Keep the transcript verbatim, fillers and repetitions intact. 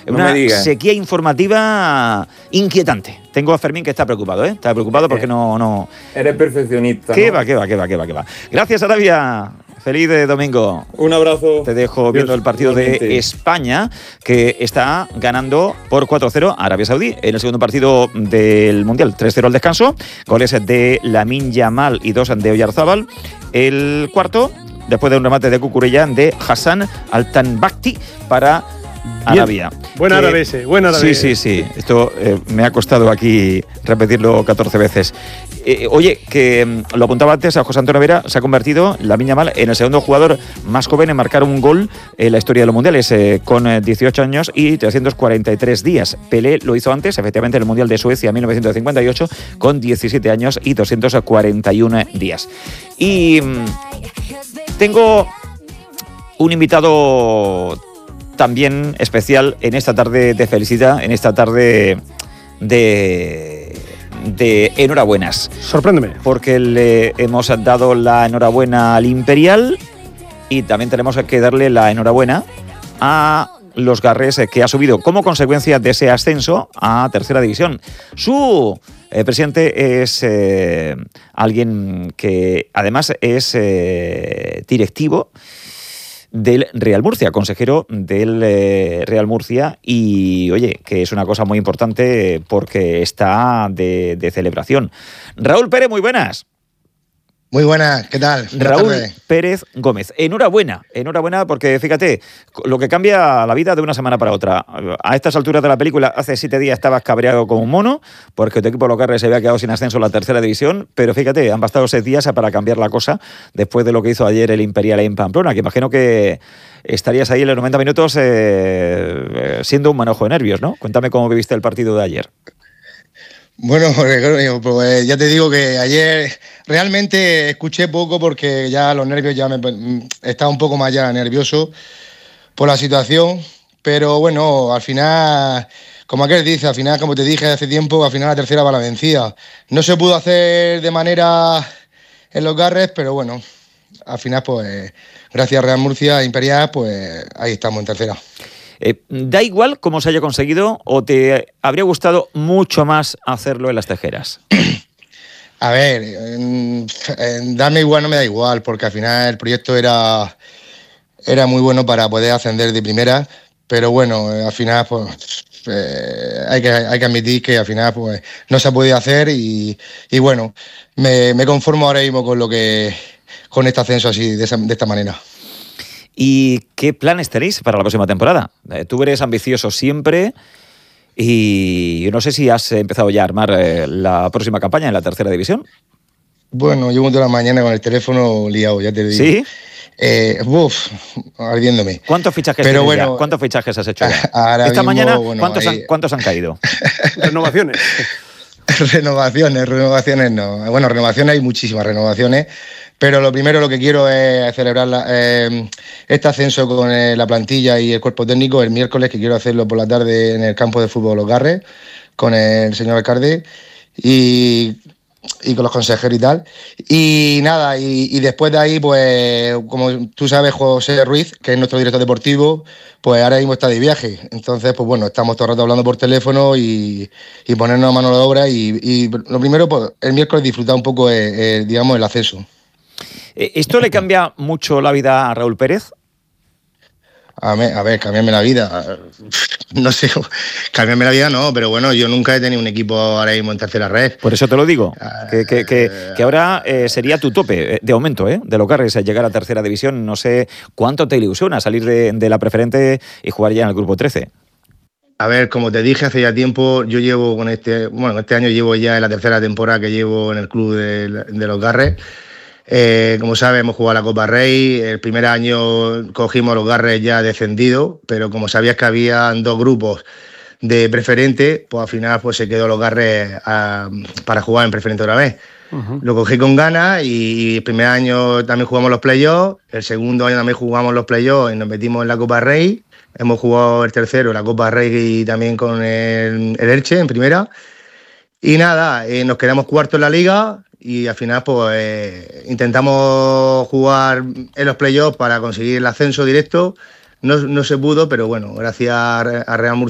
No una me sequía informativa inquietante. Tengo a Fermín que está preocupado, ¿eh? Está preocupado porque no... no... Eres perfeccionista, ¿Qué ¿no? va, qué va, qué va, qué va, qué va? Gracias, Arabia. Feliz de domingo. Un abrazo. Te dejo Dios, viendo el partido igualmente. de España, que está ganando por cuatro cero a Arabia Saudí en el segundo partido del Mundial. tres cero al descanso. Goles de Lamine Yamal y dos de Oyarzábal. El cuarto, después de un remate de Cucurella, de Hassan Altanbakti para Arabia. Buen árabe ese, buen árabe. Sí, sí, sí. Esto eh, me ha costado aquí repetirlo catorce veces. Eh, oye, que mm, lo apuntaba antes, a José Antonio Vera se ha convertido, Lamine Yamal, en el segundo jugador más joven en marcar un gol en la historia de los mundiales, eh, con eh, dieciocho años y trescientos cuarenta y tres días. Pelé lo hizo antes, efectivamente, en el Mundial de Suecia mil novecientos cincuenta y ocho, con diecisiete años y doscientos cuarenta y uno días. Y mm, tengo un invitado también especial en esta tarde de felicidad, en esta tarde de, de enhorabuenas. Sorpréndeme. Porque le hemos dado la enhorabuena al Imperial y también tenemos que darle la enhorabuena a los Garres, que ha subido como consecuencia de ese ascenso a tercera división. Su eh, presidente es eh, alguien que además es eh, directivo del Real Murcia, consejero del eh, Real Murcia, y oye, que es una cosa muy importante porque está de, de celebración. Raúl Pérez, muy buenas. Muy buenas, ¿qué tal? Buenas Raúl tardes. Pérez Gómez, enhorabuena, enhorabuena porque fíjate, lo que cambia la vida de una semana para otra. A estas alturas de la película, hace siete días estabas cabreado como un mono porque tu equipo local se había quedado sin ascenso en la tercera división, pero fíjate, han bastado seis días para cambiar la cosa después de lo que hizo ayer el Imperial en Pamplona, que imagino que estarías ahí en los noventa minutos eh, siendo un manojo de nervios, ¿no? Cuéntame cómo viviste el partido de ayer. Bueno, pues ya te digo que ayer realmente escuché poco porque ya los nervios ya me estaba un poco más ya nervioso por la situación, pero bueno, al final, como aquel dice, al final, como te dije hace tiempo, al final la tercera va la vencida. No se pudo hacer de manera en los Garres, pero bueno, al final pues gracias a Real Murcia Imperial, pues ahí estamos en tercera. Eh, ¿Da igual cómo se haya conseguido o te habría gustado mucho más hacerlo en las Tejeras? A ver, en, en darme igual no me da igual, porque al final el proyecto era, era muy bueno para poder ascender de primera, pero bueno, al final pues eh, hay, que, hay que admitir que al final pues no se ha podido hacer y, y bueno, me, me conformo ahora mismo con lo que con este ascenso así, de, esa, de esta manera. ¿Y qué planes tenéis para la próxima temporada? Eh, tú eres ambicioso siempre y yo no sé si has empezado ya a armar eh, la próxima campaña en la tercera división. Bueno, llevo toda la mañana con el teléfono liado, ya te digo. ¿Sí? Eh, uf, ardiéndome. ¿Cuántos fichajes Pero tienes bueno, ya? ¿Cuántos fichajes has hecho ya? Ahora Esta mismo, mañana, bueno, ¿cuántos, ahí... han, ¿cuántos han caído? Renovaciones. Renovaciones, renovaciones no. Bueno, renovaciones hay muchísimas renovaciones, pero lo primero lo que quiero es celebrar la, eh, este ascenso con eh, la plantilla y el cuerpo técnico el miércoles, que quiero hacerlo por la tarde en el campo de fútbol Los Garres con el señor alcalde y, y con los consejeros y tal. Y nada, y, y después de ahí, pues como tú sabes, José Ruiz, que es nuestro director deportivo, pues ahora mismo está de viaje. Entonces, pues bueno, estamos todo el rato hablando por teléfono y, y ponernos a mano a la obra. Y, y lo primero, pues el miércoles disfrutar un poco, el, el, digamos, el ascenso. ¿Esto le cambia mucho la vida a Raúl Pérez? A ver, a ver, cambiarme la vida. No sé, cambiarme la vida no, pero bueno, yo nunca he tenido un equipo ahora mismo en tercera red. Por eso te lo digo, que, que, que, que ahora eh, sería tu tope de aumento, ¿eh? De los Garres, llegar a tercera división. No sé cuánto te ilusiona salir de, de la preferente y jugar ya en el grupo trece. A ver, como te dije hace ya tiempo, yo llevo con este, bueno, este año llevo ya en la tercera temporada que llevo en el club de, de los Garres. Eh, como sabes, hemos jugado la Copa Rey. El primer año cogimos los Garres ya descendidos, pero como sabías que había dos grupos de preferente, pues al final pues se quedó los Garres a, para jugar en preferente otra vez. Uh-huh. Lo cogí con ganas y el primer año también jugamos los playoffs, el segundo año también jugamos los playoffs y nos metimos en la Copa Rey. Hemos jugado el tercero, la Copa Rey y también con el, el Elche en primera. Y nada, eh, nos quedamos cuartos en la liga y al final pues eh, intentamos jugar en los playoffs para conseguir el ascenso directo. No, no se pudo, pero bueno, gracias a Real Murcia